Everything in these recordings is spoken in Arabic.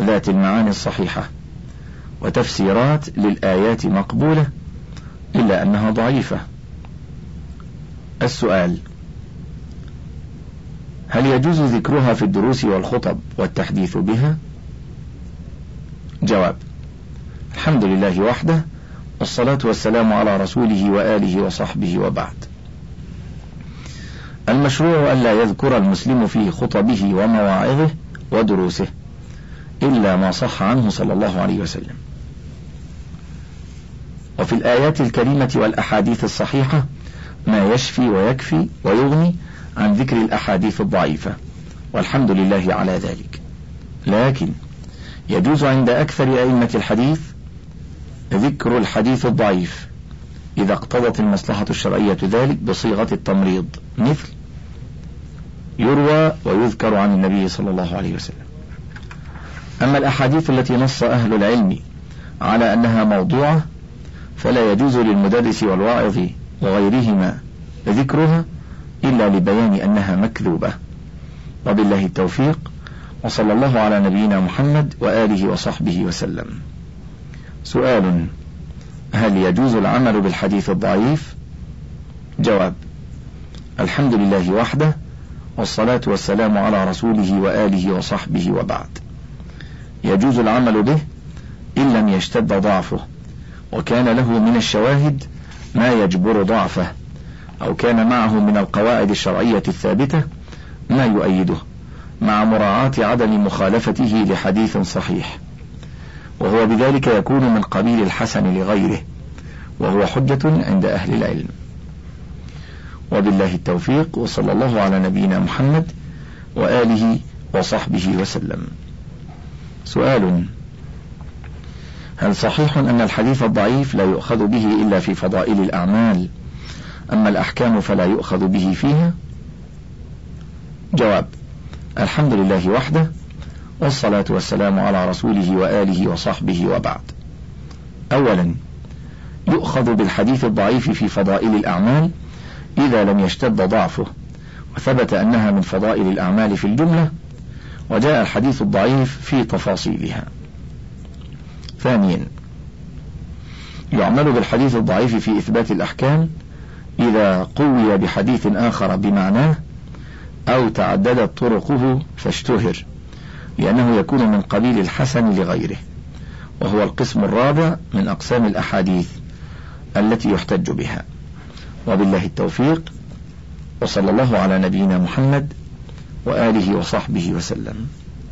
ذات المعاني الصحيحة، وتفسيرات للآيات مقبولة إلا أنها ضعيفة. السؤال: هل يجوز ذكرها في الدروس والخطب والتحديث بها؟ جواب: الحمد لله وحده، والصلاة والسلام على رسوله وآله وصحبه، وبعد. المشروع ألا يذكر المسلم في خطبه ومواعظه ودروسه إلا ما صح عنه صلى الله عليه وسلم. وفي الآيات الكريمة والأحاديث الصحيحة ما يشفي ويكفي ويغني عن ذكر الأحاديث الضعيفة، والحمد لله على ذلك. لكن يجوز عند أكثر أئمة الحديث ذكر الحديث الضعيف إذا اقتضت المصلحة الشرعية ذلك بصيغة التمريض، مثل يروى ويذكر عن النبي صلى الله عليه وسلم. أما الأحاديث التي نص أهل العلم على أنها موضوعة فلا يجوز للمدرس والواعظ وغيرهما ذكرها إلا لبيان أنها مكذوبة. وبالله التوفيق، وصلى الله على نبينا محمد وآله وصحبه وسلم. سؤال: هل يجوز العمل بالحديث الضعيف؟ جواب: الحمد لله وحده، والصلاة والسلام على رسوله وآله وصحبه، وبعد. يجوز العمل به إن لم يشتد ضعفه، وكان له من الشواهد ما يجبر ضعفه، أو كان معه من القواعد الشرعية الثابتة ما يؤيده، مع مراعاة عدم مخالفته لحديث صحيح، وهو بذلك يكون من قبيل الحسن لغيره، وهو حجة عند أهل العلم. وبالله التوفيق، وصلى الله على نبينا محمد وآله وصحبه وسلم. سؤال: هل صحيح أن الحديث الضعيف لا يؤخذ به إلا في فضائل الأعمال، أما الأحكام فلا يؤخذ به فيها؟ جواب: الحمد لله وحده، والصلاة والسلام على رسوله وآله وصحبه، وبعد. أولا، يؤخذ بالحديث الضعيف في فضائل الأعمال إذا لم يشتد ضعفه، وثبت أنها من فضائل الأعمال في الجملة، وجاء الحديث الضعيف في تفاصيلها. ثانيا، يعمل بالحديث الضعيف في إثبات الأحكام إذا قوي بحديث آخر بمعناه، أو تعددت طرقه فاشتهر، لأنه يكون من قبيل الحسن لغيره، وهو القسم الرابع من أقسام الأحاديث التي يحتج بها. وبالله التوفيق، وصلى الله على نبينا محمد وآله وصحبه وسلم.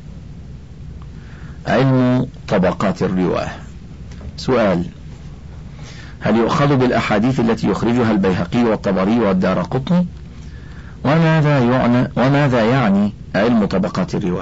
علم طبقات الرواه. سؤال: هل يؤخذ بالأحاديث التي يخرجها البيهقي والطبري والدارقطني؟ وماذا يعني علم طبقات الرواه؟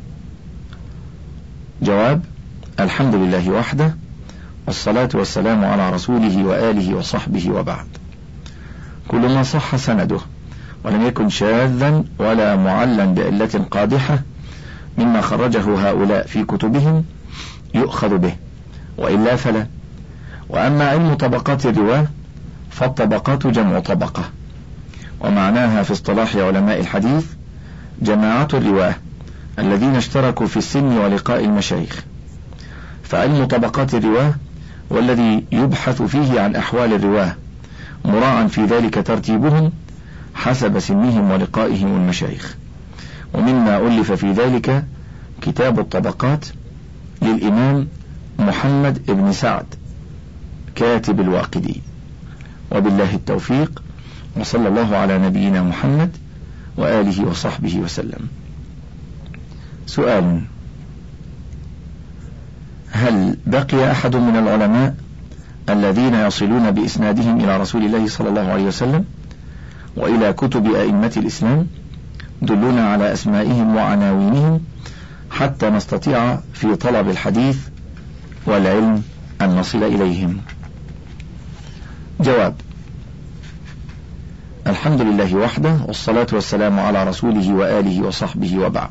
جواب: الحمد لله وحده، والصلاة والسلام على رسوله وآله وصحبه، وبعد. كل ما صح سنده ولم يكن شاذا ولا معلا بعلة قادحة مما خرجه هؤلاء في كتبهم يؤخذ به، وإلا فلا. وأما علم طبقات الرواه فالطبقات جمع طبقة، ومعناها في اصطلاح علماء الحديث جماعة الرواه الذين اشتركوا في السن ولقاء المشايخ. فعلم طبقات الرواه والذي يبحث فيه عن أحوال الرواه، مراعا في ذلك ترتيبهم حسب سنهم ولقائهم المشايخ. ومما ألف في ذلك كتاب الطبقات للإمام محمد بن سعد كاتب الواقدي. وبالله التوفيق، وصلى الله على نبينا محمد وآله وصحبه وسلم. سؤال: هل بقي أحد من العلماء الذين يصلون بإسنادهم إلى رسول الله صلى الله عليه وسلم وإلى كتب أئمة الإسلام؟ دلونا على أسمائهم وعناوينهم حتى نستطيع في طلب الحديث والعلم أن نصل إليهم. جواب: الحمد لله وحده، والصلاة والسلام على رسوله وآله وصحبه، وبعد.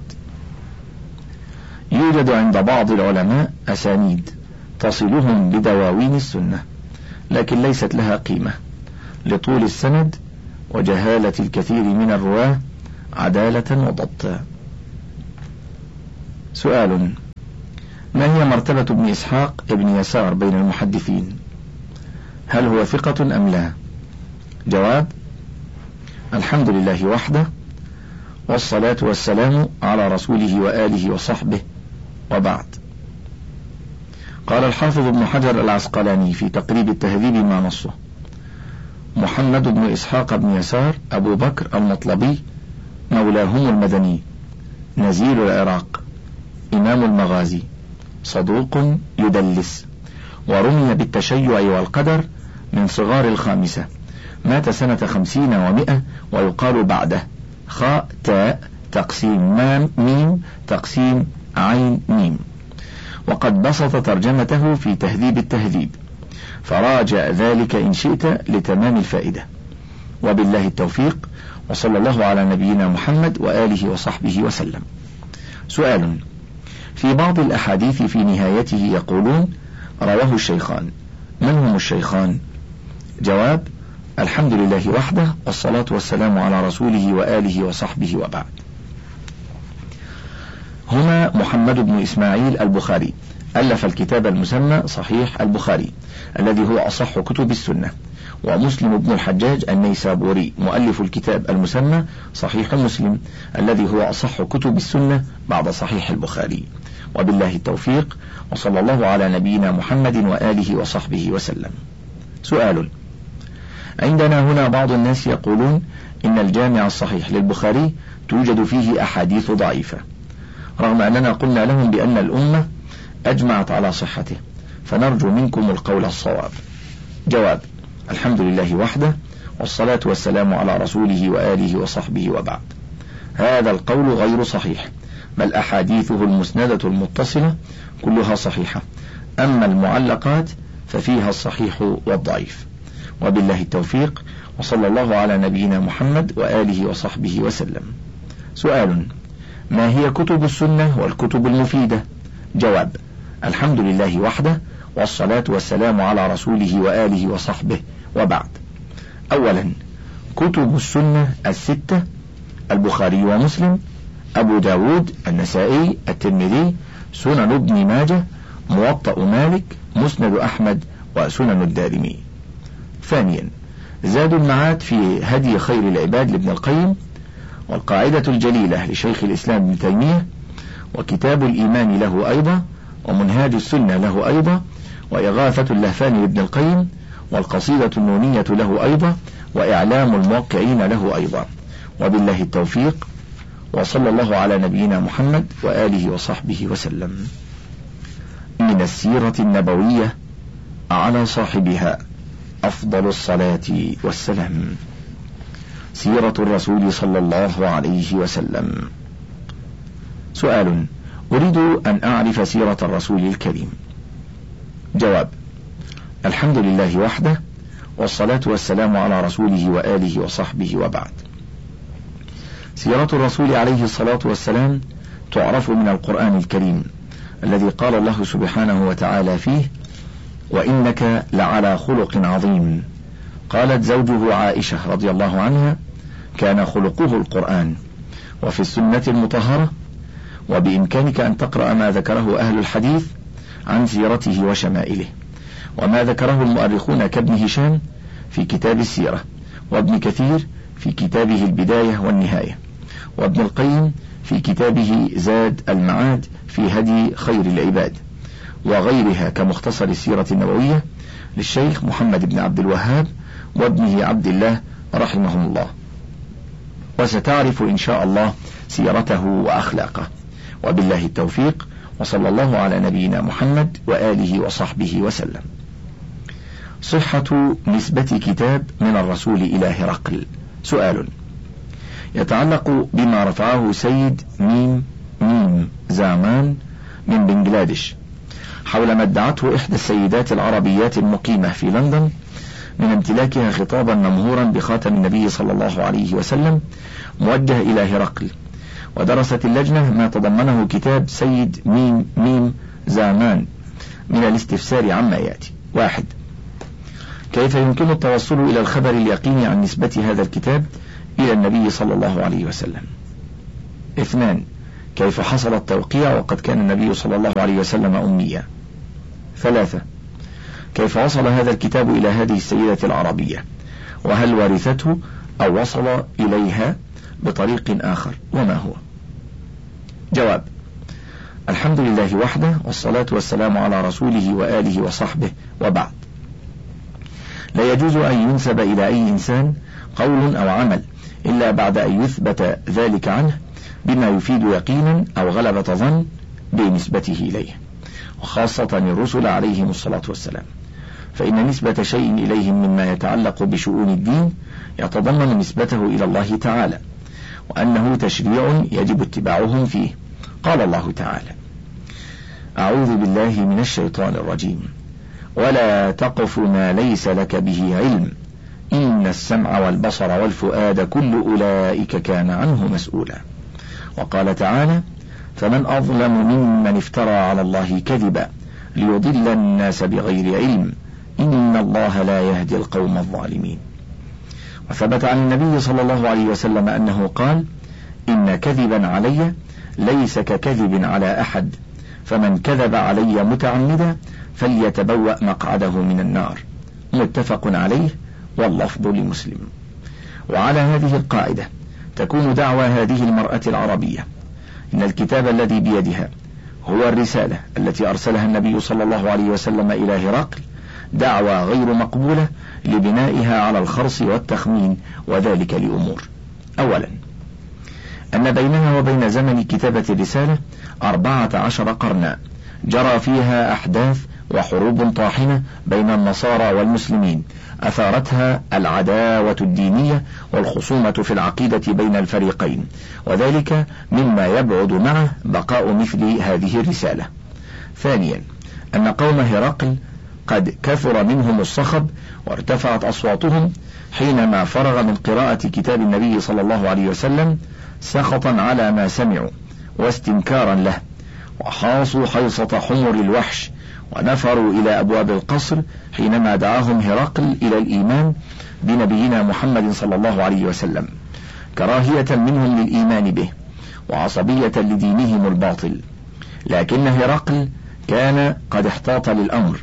يوجد عند بعض العلماء أسانيد تصلهم بدواوين السنة، لكن ليست لها قيمة لطول السند وجهالة الكثير من الرواة عدالة وضبطا. سؤال: ما هي مرتبة ابن إسحاق ابن يسار بين المحدثين؟ هل هو ثقة أم لا؟ جواب: الحمد لله وحده، والصلاة والسلام على رسوله وآله وصحبه، وبعد. قال الحافظ ابن حجر العسقلاني في تقريب التهذيب ما نصه: محمد بن إسحاق بن يسار أبو بكر المطلبي، مولاهم المدني، نزيل العراق، إمام المغازي، صدوق يدلس، ورمي بالتشيع والقدر، من صغار الخامسة، مات سنة 50 و100، ويقال بعده خاء تاء تقسيم مام ميم تقسيم عين ميم. وقد بسط ترجمته في تهذيب التهذيب، فراجع ذلك إن شئت لتمام الفائدة. وبالله التوفيق، وصلى الله على نبينا محمد وآله وصحبه وسلم. سؤال: في بعض الأحاديث في نهايته يقولون رواه الشيخان، من هم الشيخان؟ جواب: الحمد لله وحده، والصلاة والسلام على رسوله وآله وصحبه، وبعد. هما محمد بن إسماعيل البخاري، ألف الكتاب المسمى صحيح البخاري الذي هو أصح كتب السنة، ومسلم بن الحجاج النيسابوري، مؤلف الكتاب المسمى صحيح مسلم الذي هو أصح كتب السنة بعد صحيح البخاري. وبالله التوفيق، وصلى الله على نبينا محمد وآله وصحبه وسلم. سؤال: عندنا هنا بعض الناس يقولون إن الجامع الصحيح للبخاري توجد فيه أحاديث ضعيفة، رغم أننا قلنا لهم بأن الأمة أجمعت على صحته، فنرجو منكم القول الصواب. جواب: الحمد لله وحده، والصلاة والسلام على رسوله وآله وصحبه، وبعد. هذا القول غير صحيح، بل أحاديثه المسندة المتصلة كلها صحيحة، أما المعلقات ففيها الصحيح والضعيف. وبالله التوفيق، وصلى الله على نبينا محمد وآله وصحبه وسلم. سؤال: ما هي كتب السنة والكتب المفيدة؟ جواب: الحمد لله وحده، والصلاة والسلام على رسوله وآله وصحبه، وبعد. أولا، كتب السنة الستة: البخاري ومسلم، أبو داود، النسائي، الترمذي، سنن ابن ماجه، موطأ مالك، مسند أحمد، وسنن الدارمي. ثانيا، زاد المعاد في هدي خير العباد لابن القيم، والقاعدة الجليلة لشيخ الإسلام ابن تيمية، وكتاب الإيمان له أيضا، ومنهاج السنة له أيضا، وإغاثة اللهفان لابن القيم، والقصيدة النونية له أيضا، وإعلام الموقعين له أيضا. وبالله التوفيق، وصلى الله على نبينا محمد وآله وصحبه وسلم. من السيرة النبوية على صاحبها أفضل الصلاة والسلام. سيرة الرسول صلى الله عليه وسلم. سؤال: أريد أن أعرف سيرة الرسول الكريم. جواب: الحمد لله وحده، والصلاة والسلام على رسوله وآله وصحبه، وبعد. سيرة الرسول عليه الصلاة والسلام تعرف من القرآن الكريم الذي قال الله سبحانه وتعالى فيه: وإنك لعلى خلق عظيم. قالت زوجه عائشة رضي الله عنها: كان خلقه القرآن. وفي السنة المطهرة. وبإمكانك أن تقرأ ما ذكره أهل الحديث عن سيرته وشمائله، وما ذكره المؤرخون كابن هشام في كتاب السيرة، وابن كثير في كتابه البداية والنهاية، وابن القيم في كتابه زاد المعاد في هدي خير العباد، وغيرها كمختصر السيرة النبوية للشيخ محمد بن عبد الوهاب وابنه عبد الله رحمهم الله. وستعرف إن شاء الله سيرته وأخلاقه. وبالله التوفيق، وصلى الله على نبينا محمد وآله وصحبه وسلم. صحة نسبة كتاب من الرسول إلى هرقل. سؤال يتعلق بما رفعه سيد ميم زامان من بنغلاديش حول ما ادعته إحدى السيدات العربيات المقيمة في لندن من امتلاكها خطابا ممهورا بخاتم النبي صلى الله عليه وسلم موجه إلى هرقل. ودرست اللجنة ما تضمنه كتاب سيد ميم زامان من الاستفسار عما يأتي. 1. كيف يمكن التوصل إلى الخبر اليقيني عن نسبة هذا الكتاب إلى النبي صلى الله عليه وسلم؟ 2. كيف حصل التوقيع وقد كان النبي صلى الله عليه وسلم أميا؟ 3. كيف وصل هذا الكتاب إلى هذه السيدة العربية، وهل ورثته أو وصل إليها بطريق آخر، وما هو؟ جواب: الحمد لله وحده، والصلاة والسلام على رسوله وآله وصحبه، وبعد. لا يجوز أن ينسب إلى أي إنسان قول أو عمل إلا بعد أن يثبت ذلك عنه بما يفيد يقينا أو غلبة ظن بنسبته إليه، وخاصة الرسل عليهم الصلاة والسلام، فإن نسبة شيء إليهم مما يتعلق بشؤون الدين يتضمن نسبته إلى الله تعالى، وأنه تشريع يجب اتباعهم فيه. قال الله تعالى: أعوذ بالله من الشيطان الرجيم، ولا تقف ما ليس لك به علم، إن السمع والبصر والفؤاد كل أولئك كان عنه مسؤولا. وقال تعالى: فمن أظلم ممن افترى على الله كذبا ليضل الناس بغير علم، إن الله لا يهدي القوم الظالمين. وثبت عن النبي صلى الله عليه وسلم أنه قال: إن كذبا علي ليس ككذب على أحد، فمن كذب علي متعمدا فليتبوأ مقعده من النار. متفق عليه، واللفظ لمسلم. وعلى هذه القاعدة تكون دعوى هذه المرأة العربية إن الكتاب الذي بيدها هو الرسالة التي أرسلها النبي صلى الله عليه وسلم إلى هرقل، دعوى غير مقبولة لبنائها على الخرص والتخمين، وذلك لأمور: أولا، أن بينها وبين زمن كتابة الرسالة 14 قرنا جرى فيها أحداث وحروب طاحنة بين النصارى والمسلمين أثارتها العداوة الدينية والخصومة في العقيدة بين الفريقين، وذلك مما يبعد معه بقاء مثل هذه الرسالة. ثانيا، أن قوم هرقل قد كثر منهم الصخب وارتفعت أصواتهم حينما فرغ من قراءة كتاب النبي صلى الله عليه وسلم سخطا على ما سمعوا واستنكارا له، وحاصوا حيصة حمر الوحش ونفروا إلى أبواب القصر حينما دعاهم هرقل إلى الإيمان بنبينا محمد صلى الله عليه وسلم، كراهية منهم للإيمان به وعصبية لدينهم الباطل. لكن هرقل كان قد احتاط للأمر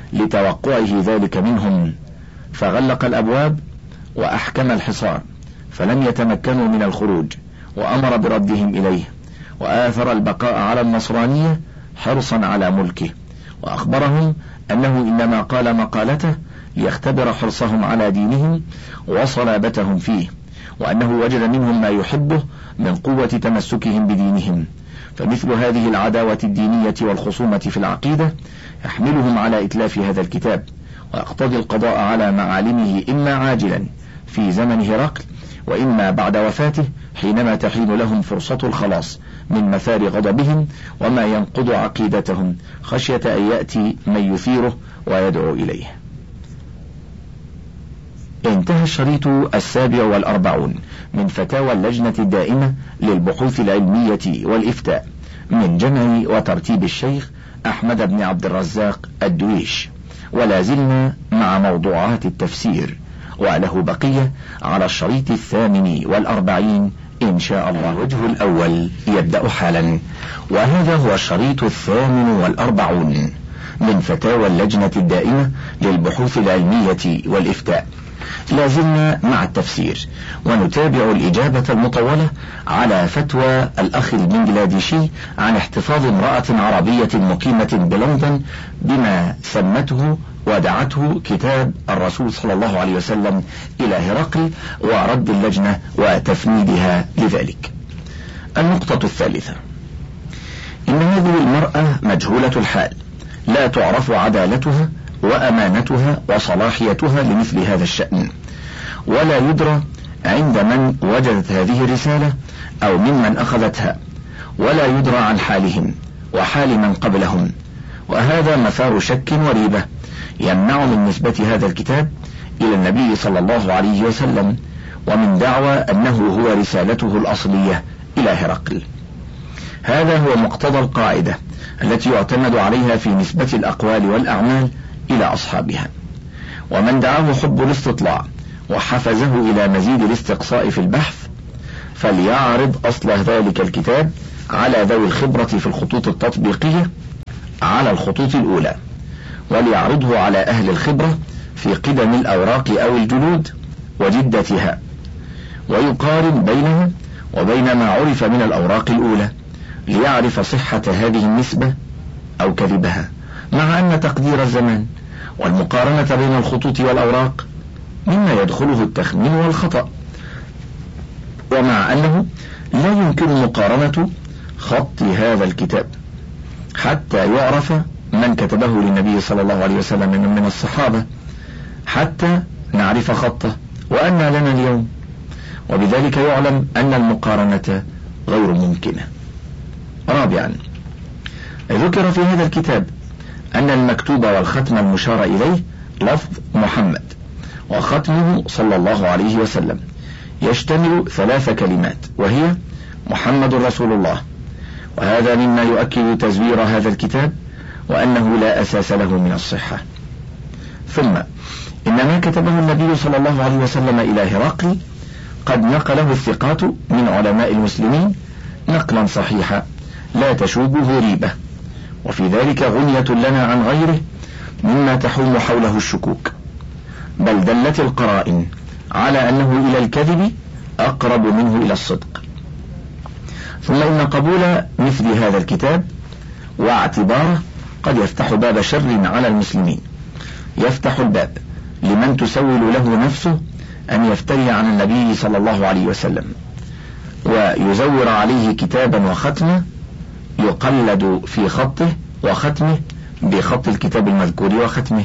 لتوقعه ذلك منهم، فغلق الأبواب وأحكم الحصار، فلم يتمكنوا من الخروج، وأمر بردهم إليه، وآثر البقاء على النصرانية حرصا على ملكه، وأخبرهم أنه إنما قال مقالته ليختبر حرصهم على دينهم وصلابتهم فيه، وأنه وجد منهم ما يحبه من قوة تمسكهم بدينهم. فمثل هذه العداوة الدينية والخصومة في العقيدة يحملهم على إتلاف هذا الكتاب، ويقتضي القضاء على معالمه إما عاجلا في زمن هرقل، وإما بعد وفاته حينما تحين لهم فرصة الخلاص من مثار غضبهم وما ينقض عقيدتهم، خشية أن يأتي من يثيره ويدعو إليه. انتهى الشريط 47 من فتاوى اللجنة الدائمة للبحوث العلمية والإفتاء من جمع وترتيب الشيخ أحمد بن عبد الرزاق الدويش، ولا زلنا مع موضوعات التفسير، وله بقية على الشريط 48 إن شاء الله. الوجه الأول يبدأ حالا، وهذا هو الشريط 48 من فتاوى اللجنة الدائمة للبحوث العلمية والإفتاء. لازلنا مع التفسير، ونتابع الإجابة المطولة على فتوى الأخ البنجلاديشي عن احتفاظ امرأة عربية مقيمة بلندن بما سمته ودعته كتاب الرسول صلى الله عليه وسلم إلى هرقل، ورد اللجنة وتفنيدها لذلك. النقطة الثالثة: إن هذه المرأة مجهولة الحال، لا تعرف عدالتها وأمانتها وصلاحيتها لمثل هذا الشأن، ولا يدرى عند من وجدت هذه الرسالة أو ممن أخذتها، ولا يدرى عن حالهم وحال من قبلهم، وهذا مثار شك وريبة يمنع من نسبة هذا الكتاب إلى النبي صلى الله عليه وسلم، ومن دعوى أنه هو رسالته الأصلية إلى هرقل. هذا هو مقتضى القاعدة التي يعتمد عليها في نسبة الأقوال والأعمال إلى أصحابها. ومن دعاه حب الاستطلاع وحفزه إلى مزيد الاستقصاء في البحث فليعرض أصل ذلك الكتاب على ذوي الخبرة في الخطوط التطبيقية على الخطوط الأولى، وليعرضه على أهل الخبرة في قدم الأوراق أو الجلود وجدتها، ويقارن بينها وبين ما عرف من الأوراق الأولى ليعرف صحة هذه النسبة أو كذبها، مع أن تقدير الزمان والمقارنة بين الخطوط والأوراق مما يدخله التخمين والخطأ، ومع أنه لا يمكن مقارنة خط هذا الكتاب حتى يعرف من كتبه للنبي صلى الله عليه وسلم من الصحابة حتى نعرف خطه وأن لنا اليوم، وبذلك يعلم أن المقارنة غير ممكنة. رابعا، ذكر في هذا الكتاب أن المكتوب والختم المشار إليه لفظ محمد، وختمه صلى الله عليه وسلم يشتمل 3 كلمات، وهي محمد رسول الله، وهذا مما يؤكد تزوير هذا الكتاب وأنه لا أساس له من الصحة. ثم إن ما كتبه النبي صلى الله عليه وسلم إلى هرقل قد نقله الثقات من علماء المسلمين نقلا صحيحا لا تشوبه ريبة، وفي ذلك غنية لنا عن غيره مما تحوم حوله الشكوك، بل دلت القرائن على أنه إلى الكذب أقرب منه إلى الصدق. ثم إن قبول مثل هذا الكتاب واعتباره قد يفتح باب شر على المسلمين، يفتح الباب لمن تسول له نفسه أن يفتري عن النبي صلى الله عليه وسلم ويزور عليه كتابا وختمه يقلد في خطه وختمه بخط الكتاب المذكور وختمه.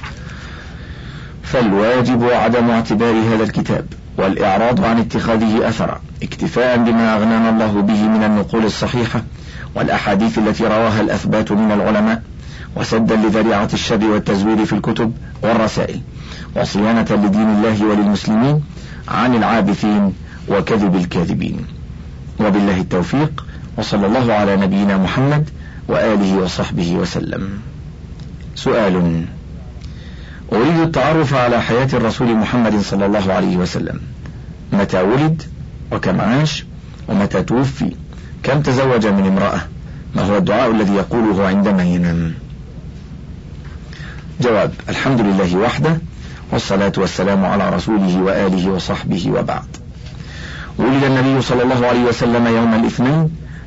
فالواجب عدم اعتبار هذا الكتاب والإعراض عن اتخاذه أثرا، اكتفاء بما أغنانا الله به من النقول الصحيحة والأحاديث التي رواها الأثبات من العلماء، وسدا لذريعة الشر والتزوير في الكتب والرسائل، وصيانة لدين الله وللمسلمين عن العابثين وكذب الكاذبين. وبالله التوفيق، وصلى الله على نبينا محمد وآله وصحبه وسلم. سؤال: أريد التعرف على حياة الرسول محمد صلى الله عليه وسلم، متى ولد وكم عاش ومتى توفي، كم تزوج من امرأة، ما هو الدعاء الذي يقوله عندما ينام؟ جواب: الحمد لله وحده، والصلاة والسلام على رسوله وآله وصحبه، وبعد. ولد النبي صلى الله عليه وسلم يوم الاثنين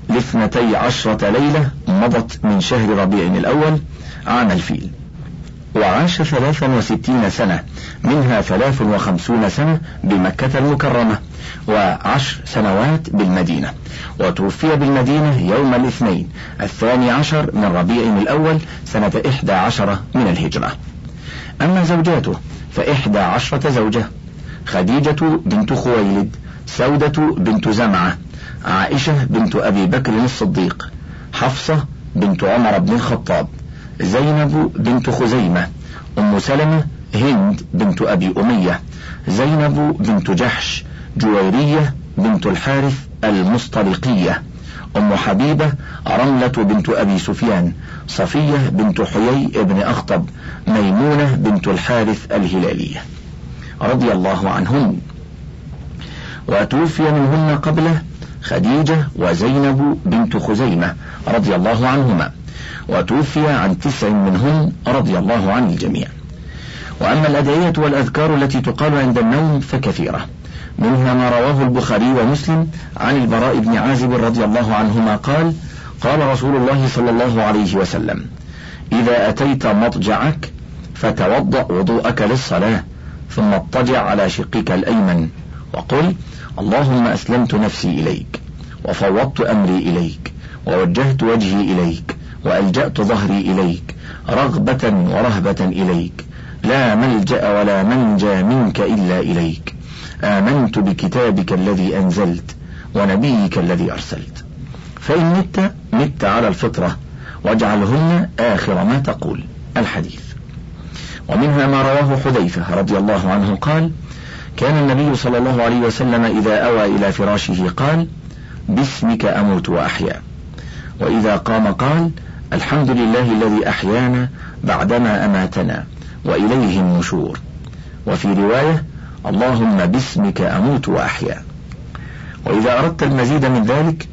ل12 ليلة مضت من شهر ربيع الأول عام الفيل، وعاش 63 سنة، منها 53 سنة بمكة المكرمة و10 سنوات بالمدينة، وتوفي بالمدينة يوم الاثنين 12 من ربيع الأول سنة 11 من الهجرة. أما زوجاته ف11 زوجة: خديجة بنت خويلد، سودة بنت زمعة، عائشة بنت أبي بكر الصديق، حفصة بنت عمر بن الخطاب، زينب بنت خزيمة، أم سلمة هند بنت أبي أمية، زينب بنت جحش، جويرية بنت الحارث المصطلقية، أم حبيبة رملة بنت أبي سفيان، صفية بنت حيي بن أخطب، ميمونة بنت الحارث الهلالية رضي الله عنهن. وتوفي منهن قبله خديجة وزينب بنت خزيمة رضي الله عنهما، وتوفي عن 9 منهن رضي الله عن الجميع. وأما الأدعية والأذكار التي تقال عند النوم فكثيرة، منها ما رواه البخاري ومسلم عن البراء بن عازب رضي الله عنهما قال: قال رسول الله صلى الله عليه وسلم: إذا أتيت مضجعك فتوضأ وضوءك للصلاة، ثم اضطجع على شقك الأيمن وقل: اللهم أسلمت نفسي إليك، وفوضت أمري إليك، ووجهت وجهي إليك، وألجأت ظهري إليك، رغبة ورهبة إليك، لا ملجأ ولا منجى منك إلا إليك، آمنت بكتابك الذي أنزلت ونبيك الذي أرسلت. فإن مت على الفطرة، واجعلهن آخر ما تقول. الحديث. ومنها ما رواه حذيفة رضي الله عنه قال: كان النبي صلى الله عليه وسلم إذا أوى إلى فراشه قال: باسمك أموت وأحيا، وإذا قام قال: الحمد لله الذي أحيانا بعدما أماتنا وإليه النشور. وفي رواية: اللهم باسمك أموت وأحيا. وإذا أردت المزيد من ذلك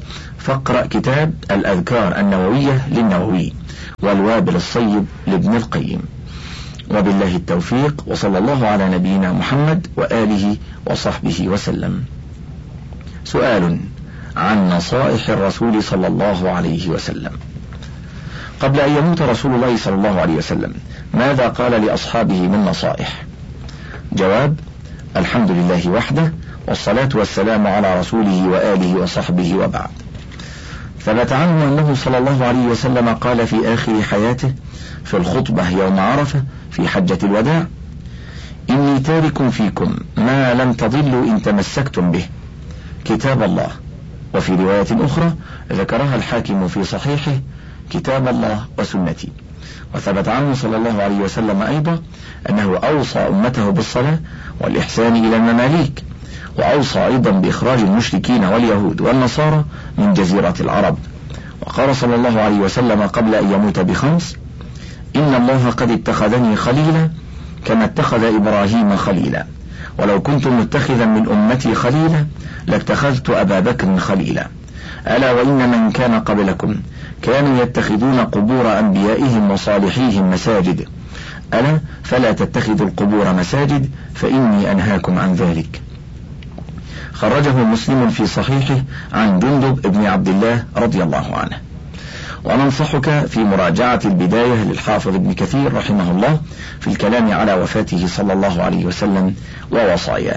فاقرأ كتاب الأذكار النووية للنووي والوابل الصيب لابن القيم. وبالله التوفيق، وصلى الله على نبينا محمد وآله وصحبه وسلم. سؤال عن نصائح الرسول صلى الله عليه وسلم. قبل أن يموت رسول الله صلى الله عليه وسلم ماذا قال لأصحابه من نصائح؟ جواب: الحمد لله وحده، والصلاة والسلام على رسوله وآله وصحبه وبعد. ثبت عنه أنه صلى الله عليه وسلم قال في آخر حياته في الخطبة يوم عرفة في حجة الوداع: إني تارك فيكم ما لم تضلوا إن تمسكتم به، كتاب الله. وفي رواية أخرى ذكرها الحاكم في صحيحه: كتاب الله وسنتي. وثبت عنه صلى الله عليه وسلم أيضا أنه أوصى أمته بالصلاة والإحسان إلى المماليك، وأوصى أيضا بإخراج المشركين واليهود والنصارى من جزيرة العرب. وقال صلى الله عليه وسلم قبل أن يموت ب5: إن الله قد اتخذني خليلا كما اتخذ إبراهيم خليلا، ولو كنت متخذا من أمتي خليلا لاتخذت أبا بكر خليلا. ألا وإن من كان قبلكم كانوا يتخذون قبور أنبيائهم وصالحيهم مساجد، ألا فلا تتخذوا القبور مساجد فإني أنهاكم عن ذلك. خرجه مسلم في صحيحه عن جندب بن عبد الله رضي الله عنه. وننصحك في مراجعة البداية للحافظ ابن كثير رحمه الله في الكلام على وفاته صلى الله عليه وسلم ووصاياه.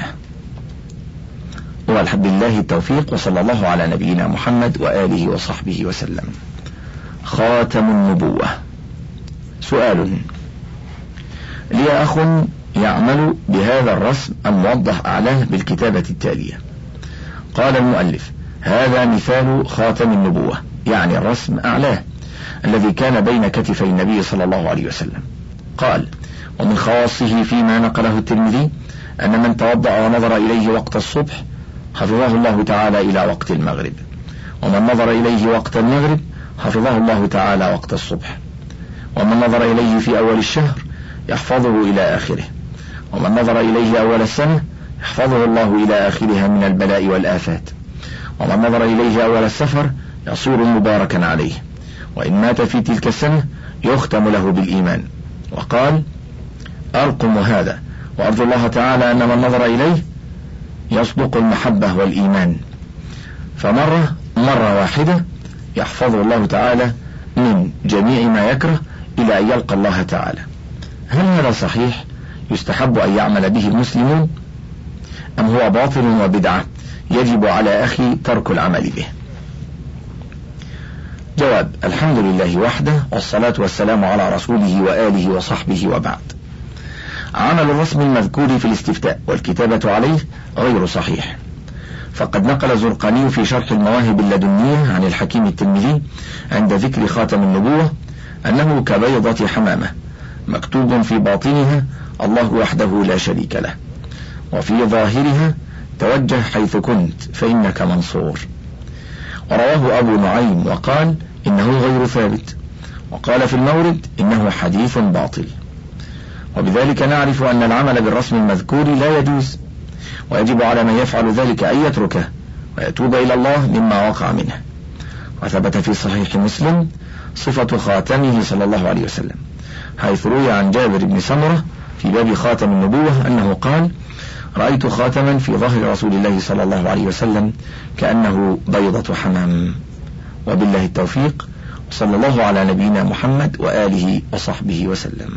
والحمد لله التوفيق، وصلى الله على نبينا محمد وآله وصحبه وسلم. خاتم النبوة. سؤال: لي أخ يعمل بهذا الرسم الموضح أعلاه بالكتابة التالية. قال المؤلف: هذا مثال خاتم النبوة، يعني الرسم أعلاه الذي كان بين كتفي النبي صلى الله عليه وسلم. قال: ومن خواصه فيما نقله الترمذي أن من توضأ ونظر إليه وقت الصبح حفظه الله تعالى إلى وقت المغرب، ومن نظر إليه وقت المغرب حفظه الله تعالى وقت الصبح، ومن نظر إليه في أول الشهر يحفظه إلى آخره، ومن نظر إليه أول السنة يحفظه الله إلى آخرها من البلاء والآفات، ومن نظر إليه أول السفر يصير مباركا عليه، وإن مات في تلك السنة يختم له بالإيمان. وقال: أرقم هذا وأرجو الله تعالى أن من نظر إليه يصدق المحبة والإيمان، مرة واحدة يحفظه الله تعالى من جميع ما يكره إلى أن يلقى الله تعالى. هل هذا صحيح يستحب أن يعمل به المسلمون، أم هو باطل وبدعة يجب على أخي ترك العمل به؟ جواب: الحمد لله وحده، والصلاة والسلام على رسوله وآله وصحبه وبعد. عمل الرسم المذكور في الاستفتاء والكتابة عليه غير صحيح، فقد نقل الزرقاني في شرح المواهب اللدنية عن الحكيم الترمذي عند ذكر خاتم النبوة أنه كبيضة حمامة مكتوب في باطنها الله وحده لا شريك له، وفي ظاهرها توجه حيث كنت فإنك منصور. ورواه أبو نعيم وقال إنه غير ثابت، وقال في المورد إنه حديث باطل. وبذلك نعرف أن العمل بالرسم المذكور لا يجوز، ويجب على من يفعل ذلك أن يتركه ويتوب إلى الله مما وقع منه. وثبت في صحيح مسلم صفة خاتمه صلى الله عليه وسلم، حيث روي عن جابر بن سمرة في باب خاتم النبوة أنه قال: رأيت خاتما في ظهر رسول الله صلى الله عليه وسلم كأنه بيضة حمام. وبالله التوفيق، وصلى الله على نبينا محمد وآله وصحبه وسلم.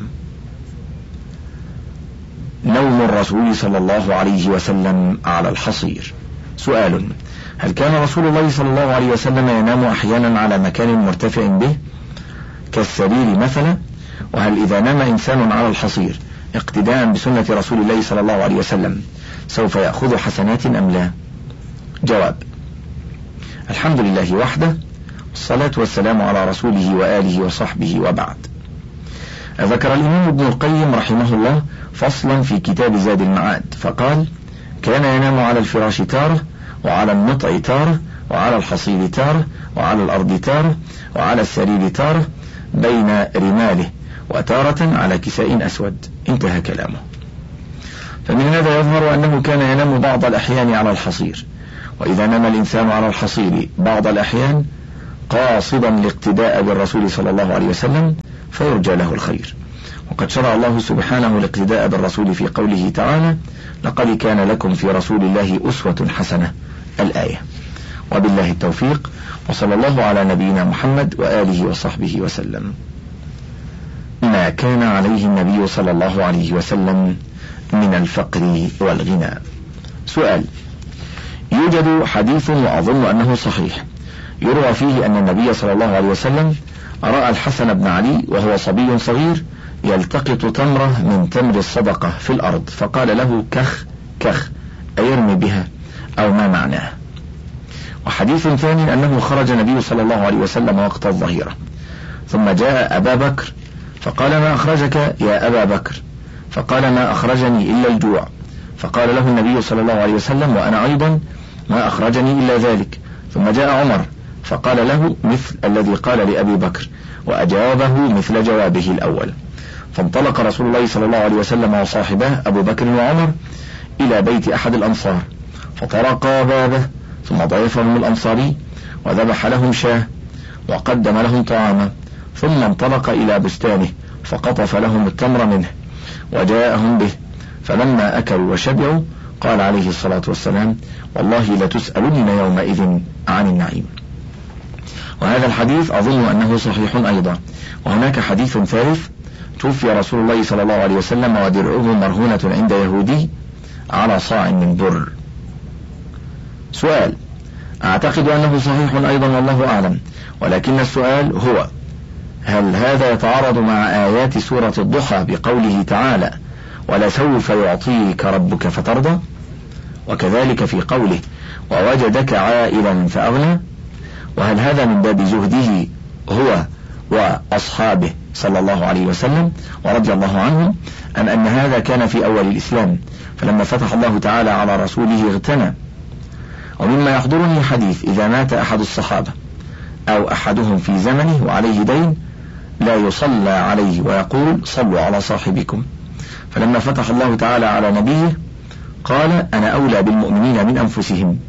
نوم الرسول صلى الله عليه وسلم على الحصير. سؤال: هل كان رسول الله صلى الله عليه وسلم ينام أحيانا على مكان مرتفع به كالسرير مثلا؟ وهل إذا نام إنسان على الحصير اقتداء بسنة رسول الله صلى الله عليه وسلم سوف يأخذ حسنات أم لا؟ جواب: الحمد لله وحده، والصلاة والسلام على رسوله وآله وصحبه وبعد. ذكر الإمام ابن القيم رحمه الله فصلا في كتاب زاد المعاد فقال: كان ينام على الفراش تارة، وعلى النطع تارة، وعلى الحصير تارة، وعلى الأرض تارة، وعلى السرير تارة، بين رماله، وتارة على كساء أسود. انتهى كلامه. فمن هذا يظهر أنه كان ينام بعض الأحيان على الحصير، وإذا نام الإنسان على الحصير بعض الأحيان قاصدا الاقتداء بالرسول صلى الله عليه وسلم فيرجى له الخير. وقد شرع الله سبحانه الاقتداء بالرسول في قوله تعالى: لقد كان لكم في رسول الله أسوة حسنة، الآية. وبالله التوفيق، وصلى الله على نبينا محمد وآله وصحبه وسلم. ما كان عليه النبي صلى الله عليه وسلم من الفقر والغنى. سؤال: يوجد حديث وأظن أنه صحيح يروى فيه أن النبي صلى الله عليه وسلم رأى الحسن بن علي وهو صبي صغير يلتقط تمرة من تمر الصدقة في الأرض، فقال له: كخ كخ، أيرمي بها، أو ما معناه. وحديث ثاني أنه خرج النبي صلى الله عليه وسلم وقت الظهيرة، ثم جاء أبا بكر فقال: ما أخرجك يا أبا بكر؟ فقال: ما أخرجني إلا الجوع. فقال له النبي صلى الله عليه وسلم: وأنا أيضا ما أخرجني إلا ذلك. ثم جاء عمر فقال له مثل الذي قال لأبي بكر، وأجابه مثل جوابه الأول. فانطلق رسول الله صلى الله عليه وسلم وصاحبه أبو بكر وعمر إلى بيت أحد الأنصار، فطرقا بابه، ثم ضيفهم الأنصاري وذبح لهم شاه وقدم لهم طعاما، ثم انطلق إلى بستانه فقطف لهم التمر منه وجاءهم به، فلما أكلوا وشبعوا قال عليه الصلاة والسلام: والله لتسألن يومئذ عن النعيم. وهذا الحديث أظن أنه صحيح أيضا. وهناك حديث ثالث: توفي رسول الله صلى الله عليه وسلم ودرعه مرهونة عند يهودي على صاع من بر. سؤال: أعتقد أنه صحيح أيضا والله أعلم، ولكن السؤال هو: هل هذا يتعارض مع آيات سورة الضحى بقوله تعالى: ولسوف يعطيك ربك فترضى؟ وكذلك في قوله: ووجدك عائلا فأغنى؟ وهل هذا من باب زهده هو وأصحابه صلى الله عليه وسلم ورضي الله عنهم، أم أن هذا كان في أول الإسلام فلما فتح الله تعالى على رسوله اغتنى؟ ومما يحضرني حديث: إذا مات أحد الصحابة أو أحدهم في زمنه وعليه دين لا يصلى عليه ويقول: صلوا على صاحبكم. فلما فتح الله تعالى على نبيه قال: أنا أولى بالمؤمنين من أنفسهم،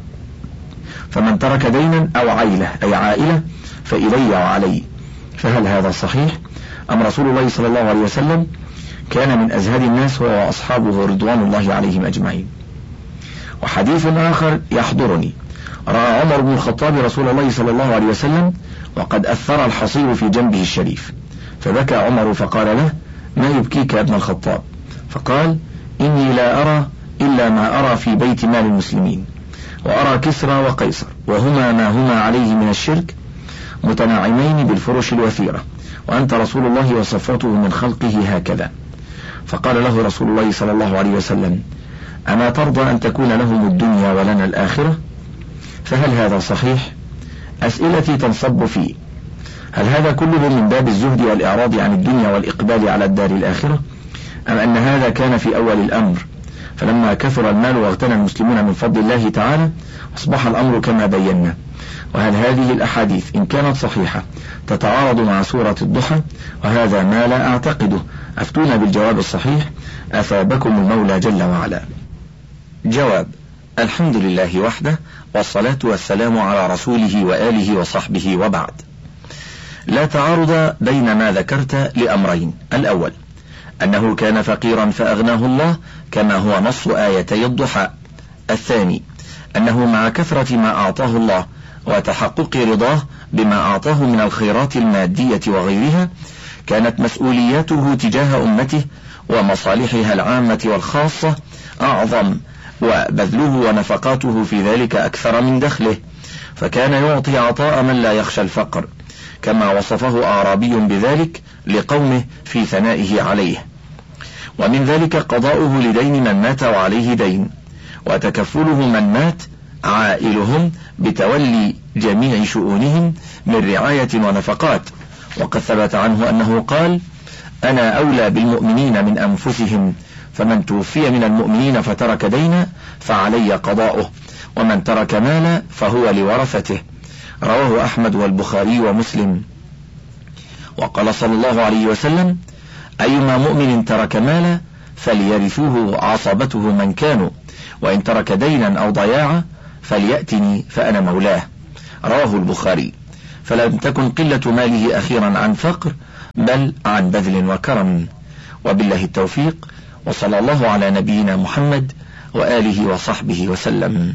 فمن ترك دينا أو عيلة أي عائلة فإلي وعلي. فهل هذا صحيح، أم رسول الله صلى الله عليه وسلم كان من أزهد الناس هو وأصحابه رضوان الله عليهم أجمعين؟ وحديث آخر يحضرني: رأى عمر بن الخطاب رسول الله صلى الله عليه وسلم وقد أثر الحصير في جنبه الشريف، فبكى عمر فقال له: ما يبكيك يا ابن الخطاب؟ فقال: إني لا أرى إلا ما أرى في بيت مال المسلمين، وأرى كسرى وقيصر وهما ما هما عليه من الشرك متناعمين بالفرش الوثيرة، وأنت رسول الله وصفوته من خلقه هكذا. فقال له رسول الله صلى الله عليه وسلم: أما ترضى أن تكون لهم الدنيا ولنا الآخرة؟ فهل هذا صحيح؟ أسئلتي تنصب فيه: هل هذا كله من باب الزهد والإعراض عن الدنيا والإقبال على الدار الآخرة، أم أن هذا كان في أول الأمر فلما كثر المال واغتنى المسلمون من فضل الله تعالى أصبح الأمر كما بينا؟ وهل هذه الأحاديث إن كانت صحيحة تتعارض مع سورة الضحى؟ وهذا ما لا أعتقده. أفتونا بالجواب الصحيح أثابكم المولى جل وعلا. جواب: الحمد لله وحده، والصلاة والسلام على رسوله وآله وصحبه، وبعد. لا تعارض بين ما ذكرت لأمرين: الأول أنه كان فقيرا فأغناه الله كما هو نص آيتي الضحى. الثاني أنه مع كثرة ما أعطاه الله وتحقق رضاه بما أعطاه من الخيرات المادية وغيرها كانت مسؤولياته تجاه أمته ومصالحها العامة والخاصة أعظم، وبذله ونفقاته في ذلك أكثر من دخله، فكان يعطي عطاء من لا يخشى الفقر، كما وصفه أعرابي بذلك لقومه في ثنائه عليه. ومن ذلك قضاؤه لدين من مات وعليه دين، وتكفله من مات عائلهم بتولي جميع شؤونهم من رعاية ونفقات. وقد ثبت عنه أنه قال: أنا أولى بالمؤمنين من أنفسهم، فمن توفي من المؤمنين فترك دينا فعلي قضاؤه، ومن ترك مالا فهو لورثته. رواه أحمد والبخاري ومسلم. وقال صلى الله عليه وسلم: أيما مؤمن ترك مالا فليرثوه عصبته من كانوا، وإن ترك دينا أو ضياعا فليأتني فأنا مولاه، رواه البخاري. فلم تكن قلة ماله أخيرا عن فقر، بل عن بذل وكرم. وبالله التوفيق، وصلى الله على نبينا محمد وآله وصحبه وسلم.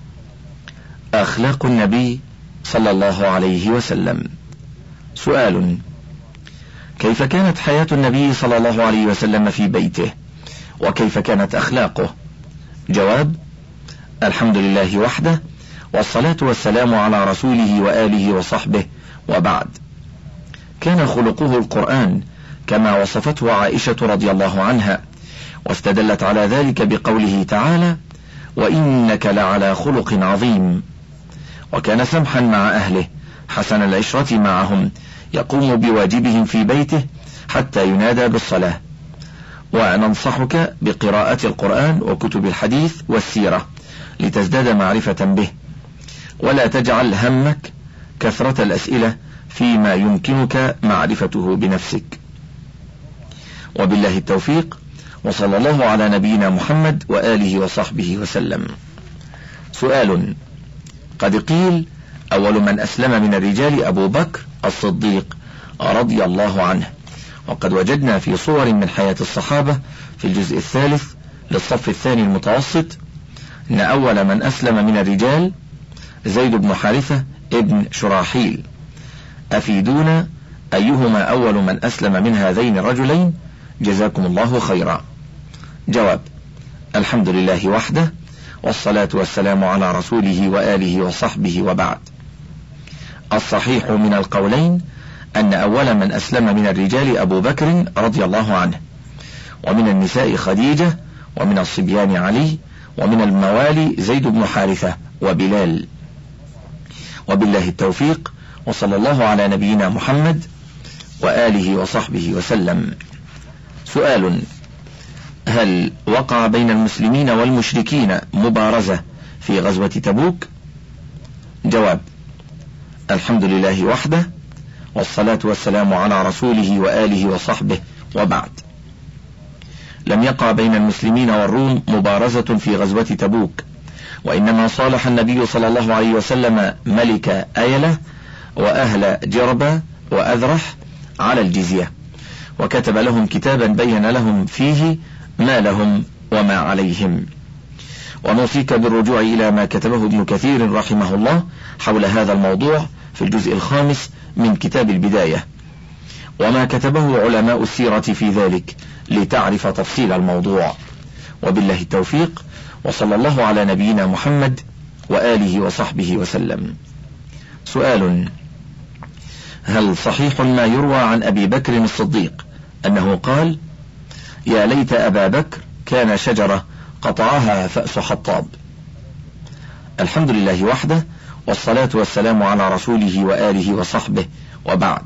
أخلاق النبي صلى الله عليه وسلم. سؤال: كيف كانت حياة النبي صلى الله عليه وسلم في بيته، وكيف كانت أخلاقه؟ جواب: الحمد لله وحده، والصلاة والسلام على رسوله وآله وصحبه، وبعد. كان خلقه القرآن كما وصفته عائشة رضي الله عنها، واستدلت على ذلك بقوله تعالى: وإنك لعلى خلق عظيم. وكان سمحا مع أهله حسن العشرة معهم، يقوم بواجبهم في بيته حتى ينادى بالصلاة. وننصحك بقراءة القرآن وكتب الحديث والسيرة لتزداد معرفة به، ولا تجعل همك كثرة الأسئلة فيما يمكنك معرفته بنفسك. وبالله التوفيق، وصلى الله على نبينا محمد وآله وصحبه وسلم. سؤال: قد قيل أول من أسلم من الرجال أبو بكر الصديق رضي الله عنه، وقد وجدنا في صور من حياة الصحابة في الجزء الثالث للصف الثاني المتوسط أن أول من أسلم من الرجال زيد بن حارثة ابن شراحيل. أفيدونا أيهما أول من أسلم من هذين الرجلين، جزاكم الله خيرا. جواب: الحمد لله وحده، والصلاة والسلام على رسوله وآله وصحبه، وبعد. الصحيح من القولين أن أول من أسلم من الرجال أبو بكر رضي الله عنه، ومن النساء خديجة، ومن الصبيان علي، ومن الموالي زيد بن حارثة وبلال. وبالله التوفيق، وصلى الله على نبينا محمد وآله وصحبه وسلم. سؤال: هل وقع بين المسلمين والمشركين مبارزة في غزوة تبوك؟ جواب: الحمد لله وحده، والصلاة والسلام على رسوله وآله وصحبه، وبعد. لم يقع بين المسلمين والروم مبارزة في غزوة تبوك، وإنما صالح النبي صلى الله عليه وسلم ملك أيلة وأهل جربة وأذرح على الجزية، وكتب لهم كتابا بين لهم فيه ما لهم وما عليهم. ونوصيك بالرجوع إلى ما كتبه ابن كثير رحمه الله حول هذا الموضوع في الجزء الخامس من كتاب البداية، وما كتبه علماء السيرة في ذلك لتعرف تفصيل الموضوع. وبالله التوفيق، وصلى الله على نبينا محمد وآله وصحبه وسلم. سؤال: هل صحيح ما يروى عن أبي بكر الصديق أنه قال: يا ليت أبا بكر كان شجرة قطعها فأس حطاب؟ الحمد لله وحده، والصلاة والسلام على رسوله وآله وصحبه، وبعد.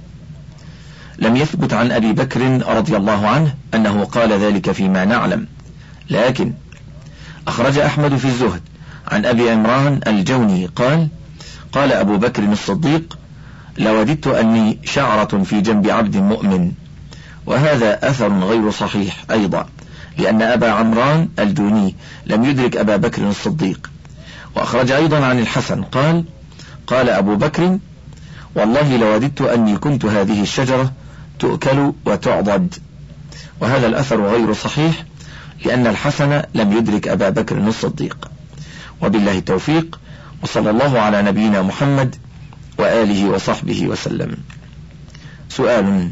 لم يثبت عن أبي بكر رضي الله عنه أنه قال ذلك فيما نعلم، لكن أخرج أحمد في الزهد عن أبي عمران الجوني قال: قال أبو بكر الصديق: لوددت أني شعرة في جنب عبد مؤمن. وهذا أثر غير صحيح أيضا، لأن أبا عمران الجوني لم يدرك أبا بكر الصديق. وأخرج أيضا عن الحسن قال: قال أبو بكر: والله لوددت أني كنت هذه الشجرة تؤكل وتعضد. وهذا الأثر غير صحيح، لأن الحسن لم يدرك أبا بكر الصديق. وبالله التوفيق، وصلى الله على نبينا محمد وآله وصحبه وسلم. سؤال: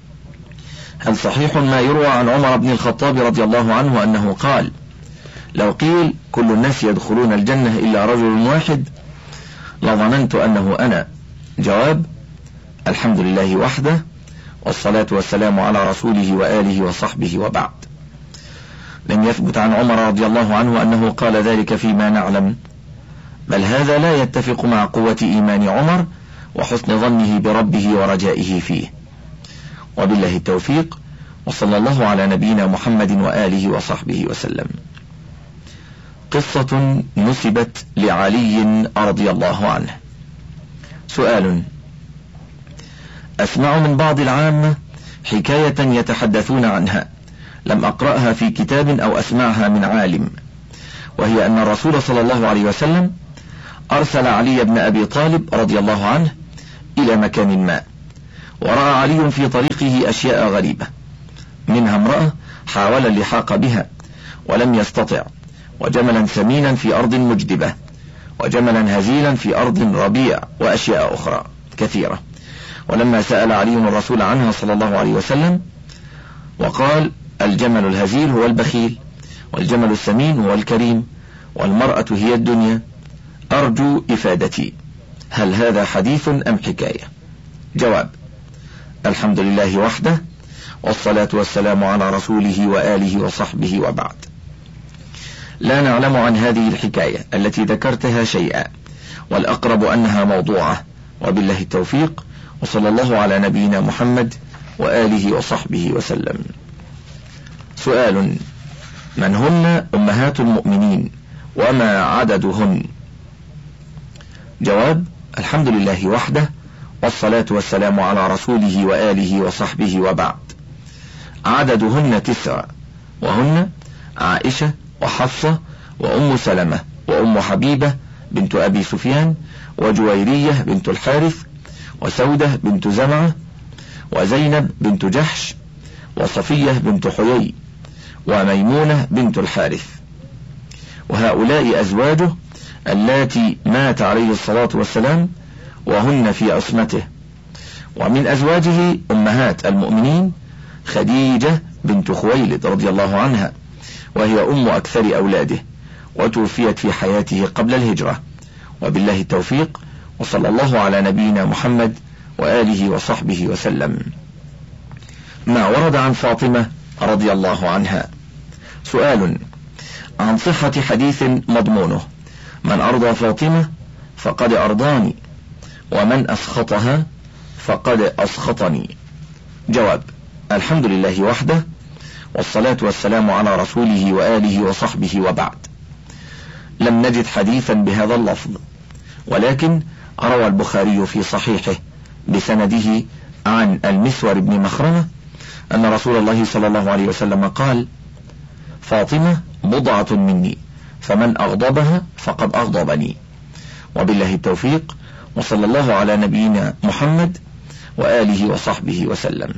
هل صحيح ما يروى عن عمر بن الخطاب رضي الله عنه أنه قال: لو قيل كل الناس يدخلون الجنة إلا رجل واحد لظننت أنه أنا؟ جواب: الحمد لله وحده، والصلاة والسلام على رسوله وآله وصحبه، وبعد. لم يثبت عن عمر رضي الله عنه أنه قال ذلك فيما نعلم، بل هذا لا يتفق مع قوة إيمان عمر وحسن ظنه بربه ورجائه فيه. وبالله التوفيق، وصلى الله على نبينا محمد وآله وصحبه وسلم. قصة نسبت لعلي رضي الله عنه. سؤال: أسمع من بعض العامة حكاية يتحدثون عنها، لم أقرأها في كتاب أو أسمعها من عالم، وهي أن الرسول صلى الله عليه وسلم أرسل علي بن أبي طالب رضي الله عنه إلى مكان ما، ورأى علي في طريقه أشياء غريبة، منها امرأة حاول اللحاق بها ولم يستطع، وجملا سمينا في أرض مجدبة، وجملا هزيلا في أرض ربيع، وأشياء أخرى كثيرة. ولما سأل علي الرسول عنها صلى الله عليه وسلم وقال: الجمل الهزيل هو البخيل، والجمل السمين هو الكريم، والمرأة هي الدنيا، أرجو إفادتي، هل هذا حديث أم حكاية؟ جواب: الحمد لله وحده، والصلاة والسلام على رسوله وآله وصحبه، وبعد. لا نعلم عن هذه الحكاية التي ذكرتها شيئا، والأقرب أنها موضوعة، وبالله التوفيق، وصلى الله على نبينا محمد وآله وصحبه وسلم. سؤال: من هن أمهات المؤمنين وما عددهن؟ جواب: الحمد لله وحده، والصلاة والسلام على رسوله وآله وصحبه، وبعد. عددهن 9، وهن عائشة وحفصة وأم سلمة وأم حبيبة بنت أبي سفيان وجويرية بنت الحارث وسودة بنت زمعة وزينب بنت جحش وصفية بنت حيي وميمونة بنت الحارث، وهؤلاء أزواجه اللاتي مات عليه الصلاة والسلام وهن في عصمته. ومن أزواجه أمهات المؤمنين خديجة بنت خويلد رضي الله عنها، وهي أم أكثر أولاده، وتوفيت في حياته قبل الهجرة، وبالله التوفيق، وصلى الله على نبينا محمد وآله وصحبه وسلم. ما ورد عن فاطمة رضي الله عنها. سؤال: عن صحة حديث مضمونه: من أرضى فاطمة فقد أرضاني، ومن أسخطها فقد أسخطني. جواب: الحمد لله وحده، والصلاة والسلام على رسوله وآله وصحبه، وبعد. لم نجد حديثا بهذا اللفظ، ولكن روى البخاري في صحيحه بسنده عن المسور بن مخرمة أن رسول الله صلى الله عليه وسلم قال: فاطمة بضعة مني، فمن أغضبها فقد أغضبني. وبالله التوفيق، وصلى الله على نبينا محمد وآله وصحبه وسلم.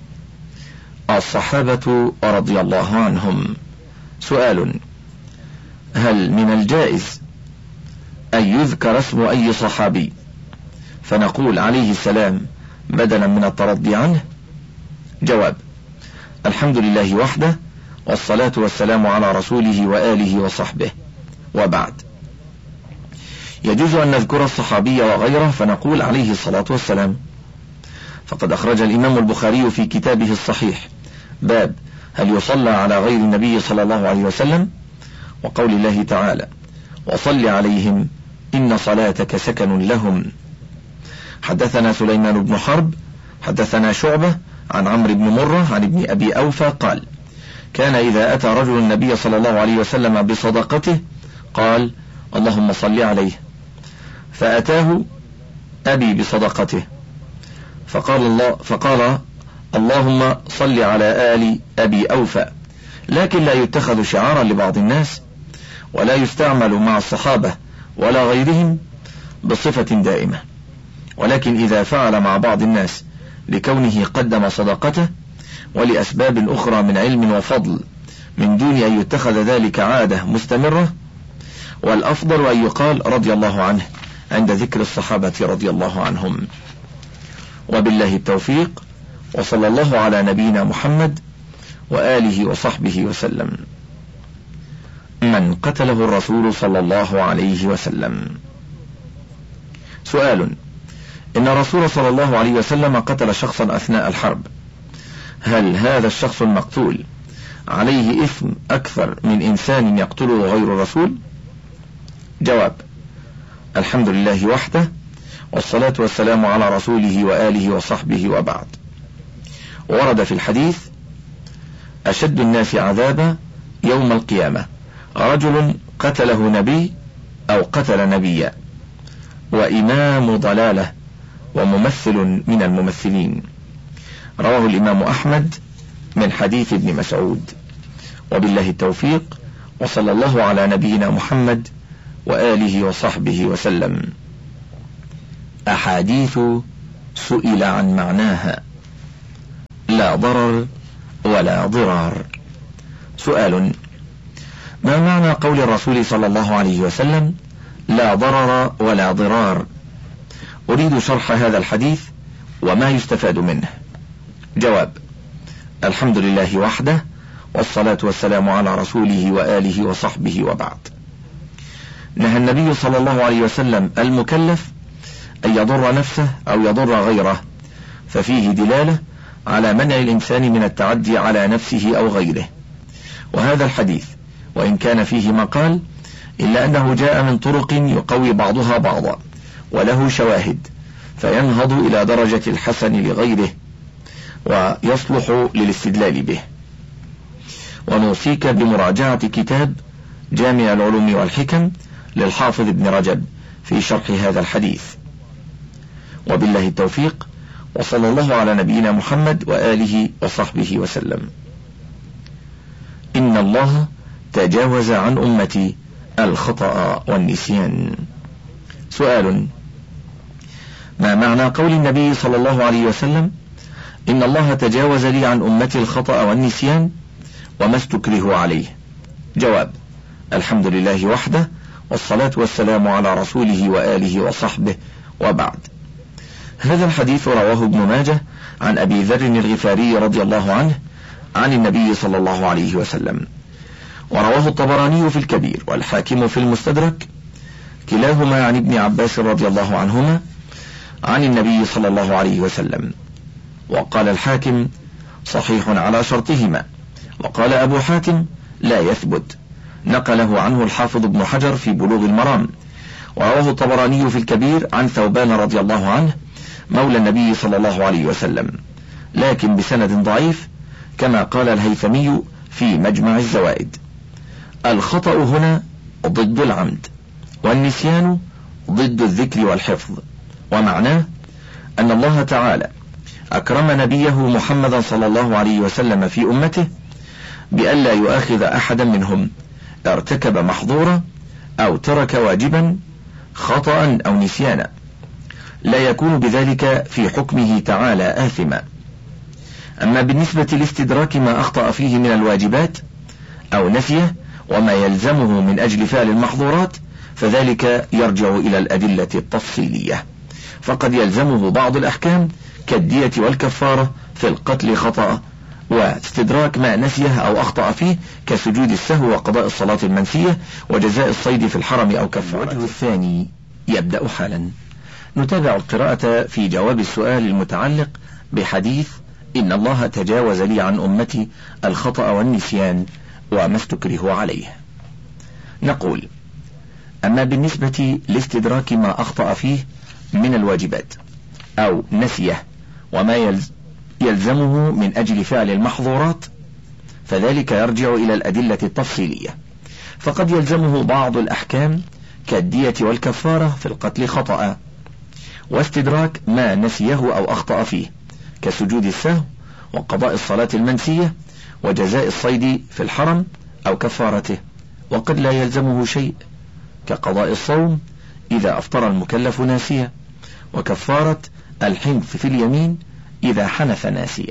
الصحابة رضي الله عنهم. سؤال: هل من الجائز أن يذكر اسم أي صحابي فنقول عليه السلام بدلا من الترضي عنه؟ جواب: الحمد لله وحده، والصلاة والسلام على رسوله وآله وصحبه، وبعد. يجوز أن نذكر الصحابي وغيره فنقول عليه الصلاة والسلام، فقد أخرج الإمام البخاري في كتابه الصحيح باب هل يصلى على غير النبي صلى الله عليه وسلم، وقول الله تعالى: وصل عليهم إن صلاتك سكن لهم. حدثنا سليمان بن حرب حدثنا شعبة عن عمرو بن مرة عن ابن أبي أوفى قال: كان إذا أتى رجل النبي صلى الله عليه وسلم بصدقته قال: اللهم صل عليه، فأتاه أبي بصدقته فقال اللهم صل على آل أبي أوفى، لكن لا يتخذ شعارا لبعض الناس، ولا يستعمل مع الصحابة ولا غيرهم بصفة دائمة، ولكن إذا فعل مع بعض الناس لكونه قدم صدقته ولأسباب أخرى من علم وفضل من دون أن يتخذ ذلك عادة مستمرة، والأفضل أن يقال رضي الله عنه عند ذكر الصحابة رضي الله عنهم. وبالله التوفيق، وصلى الله على نبينا محمد وآله وصحبه وسلم. من قتله الرسول صلى الله عليه وسلم؟ سؤال: إن الرسول صلى الله عليه وسلم قتل شخصا أثناء الحرب، هل هذا الشخص المقتول عليه إثم أكثر من إنسان يقتله غير الرسول؟ جواب: الحمد لله وحده، والصلاة والسلام على رسوله وآله وصحبه، وبعد. ورد في الحديث: أشد الناس عذابا يوم القيامة رجل قتله نبي أو قتل نبيا، وإمام ضلالة، وممثل من الممثلين. رواه الإمام أحمد من حديث ابن مسعود. وبالله التوفيق، وصلى الله على نبينا محمد وآله وصحبه وسلم. أحاديث سئل عن معناها. لا ضرر ولا ضرار. سؤال: ما معنى قول الرسول صلى الله عليه وسلم لا ضرر ولا ضرار؟ أريد شرح هذا الحديث وما يستفاد منه. جواب: الحمد لله وحده، والصلاة والسلام على رسوله وآله وصحبه، وبعد. نهى النبي صلى الله عليه وسلم المكلف أن يضر نفسه أو يضر غيره، ففيه دلالة على منع الإنسان من التعدي على نفسه أو غيره. وهذا الحديث وإن كان فيه مقال إلا أنه جاء من طرق يقوي بعضها بعضا وله شواهد، فينهض إلى درجة الحسن لغيره ويصلح للاستدلال به. ونوصيك بمراجعة كتاب جامع العلوم والحكم للحافظ ابن رجب في شرح هذا الحديث. وبالله التوفيق، وصلى الله على نبينا محمد وآله وصحبه وسلم. إن الله تجاوز عن أمتي الخطأ والنسيان. سؤال: ما معنى قول النبي صلى الله عليه وسلم إن الله تجاوز لي عن أمتي الخطأ والنسيان وما استكرهوا عليه؟ جواب: الحمد لله وحده، والصلاة والسلام على رسوله وآله وصحبه، وبعد. هذا الحديث رواه ابن ماجه عن أبي ذر الغفاري رضي الله عنه عن النبي صلى الله عليه وسلم، ورواه الطبراني في الكبير والحاكم في المستدرك، كلاهما عن ابن عباس رضي الله عنهما عن النبي صلى الله عليه وسلم. وقال الحاكم: صحيح على شرطهما. وقال أبو حاتم: لا يثبت، نقله عنه الحافظ ابن حجر في بلوغ المرام. ورواه الطبراني في الكبير عن ثوبان رضي الله عنه مولى النبي صلى الله عليه وسلم، لكن بسند ضعيف، كما قال الهيثمي في مجمع الزوائد. الخطأ هنا ضد العمد، والنسيان ضد الذكر والحفظ. ومعناه أن الله تعالى أكرم نبيه محمدا صلى الله عليه وسلم في أمته بألا يؤاخذ أحدا منهم ارتكب محظورا أو ترك واجبا خطأ أو نسيانا، لا يكون بذلك في حكمه تعالى آثما. أما بالنسبة لاستدراك ما أخطأ فيه من الواجبات أو نسيه وما يلزمه من أجل فعل المحظورات، فذلك يرجع إلى الأدلة التفصيلية، فقد يلزمه بعض الأحكام كالدية والكفارة في القتل خطأ، واستدراك ما نسيه أو أخطأ فيه كسجود السهو وقضاء الصلاة المنسية وجزاء الصيد في الحرم أو كفارة. الوجه الثاني يبدأ حالا. نتابع القراءة في جواب السؤال المتعلق بحديث إن الله تجاوز لي عن أمتي الخطأ والنسيان وما استكره عليه. نقول: أما بالنسبة لاستدراك ما أخطأ فيه من الواجبات أو نسيه وما يلزمه من أجل فعل المحظورات، فذلك يرجع إلى الأدلة التفصيلية، فقد يلزمه بعض الأحكام كالدية والكفارة في القتل خطأ، واستدراك ما نسيه أو أخطأ فيه كسجود السهو وقضاء الصلاة المنسية وجزاء الصيد في الحرم أو كفارته. وقد لا يلزمه شيء كقضاء الصوم إذا أفطر المكلف ناسيا، وكفارة الحنث في اليمين إذا حنث ناسيا.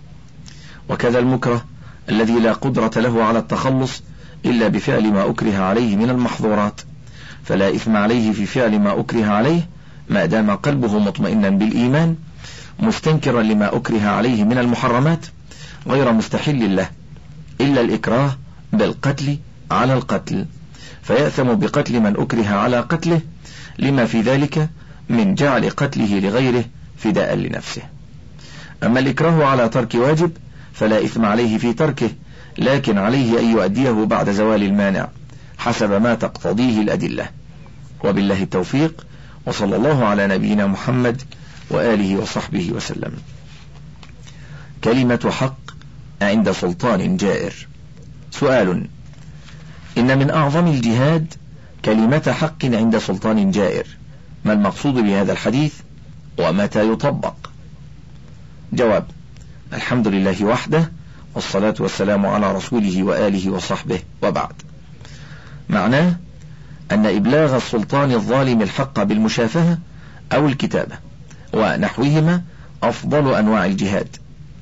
وكذا المكره الذي لا قدرة له على التخلص إلا بفعل ما أكره عليه من المحظورات، فلا إثم عليه في فعل ما أكره عليه ما دام قلبه مطمئنا بالإيمان مستنكرا لما أكره عليه من المحرمات غير مستحل له، إلا الإكراه بالقتل على القتل، فيأثم بقتل من أكره على قتله لما في ذلك من جعل قتله لغيره فداء لنفسه. أما الإكراه على ترك واجب فلا إثم عليه في تركه، لكن عليه أن يؤديه بعد زوال المانع حسب ما تقتضيه الأدلة. وبالله التوفيق، وصلى الله على نبينا محمد وآله وصحبه وسلم. كلمة حق عند سلطان جائر. سؤال: إن من أعظم الجهاد كلمة حق عند سلطان جائر، ما المقصود بهذا الحديث ومتى يطبق؟ جواب: الحمد لله وحده، والصلاة والسلام على رسوله وآله وصحبه، وبعد. معناه أن إبلاغ السلطان الظالم الحق بالمشافهة أو الكتابة ونحوهما أفضل أنواع الجهاد.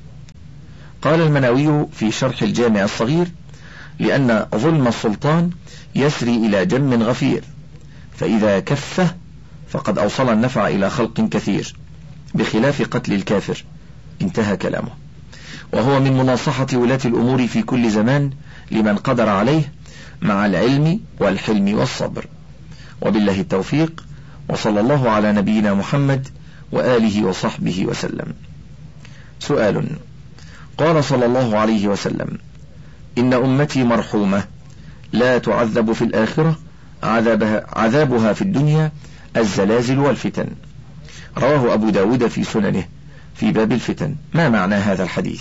قال المناوي في شرح الجامع الصغير: لأن ظلم السلطان يسري إلى جم غفير، فإذا كفه فقد أوصل النفع إلى خلق كثير، بخلاف قتل الكافر. انتهى كلامه. وهو من مناصحة ولاة الأمور في كل زمان لمن قدر عليه، مع العلم والحلم والصبر. وبالله التوفيق، وصلى الله على نبينا محمد وآله وصحبه وسلم. سؤال: قال صلى الله عليه وسلم: إن أمتي مرحومة لا تعذب في الآخرة عذابها في الدنيا الزلازل والفتن. رواه أبو داود في سننه في باب الفتن. ما معنى هذا الحديث؟